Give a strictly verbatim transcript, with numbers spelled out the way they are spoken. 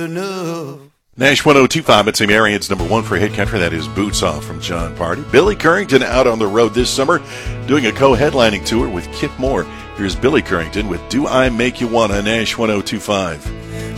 enough. Nash one oh two five, it's Marion's number one for hit country. That is Boots Off from John Party. Billy Currington out on the road this summer doing a co-headlining tour with Kip Moore. Here's Billy Currington with Do I Make You Wanna, Nash one oh two five.